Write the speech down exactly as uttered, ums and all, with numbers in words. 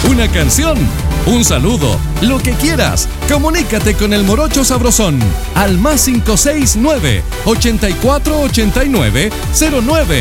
una canción, un saludo, lo que quieras. Comunícate con el Morocho Sabrosón al más cinco seis nueve, ochenta y cuatro ochenta y nueve, cero nueve.